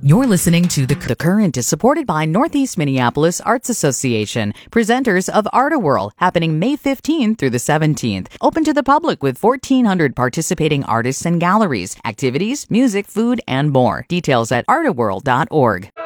You're listening to The Current is supported by Northeast Minneapolis Arts Association, presenters of Art-A-Whirl, happening May 15th through the 17th. Open to the public with 1,400 participating artists and galleries, activities, music, food, and more. Details at artawhirl.org.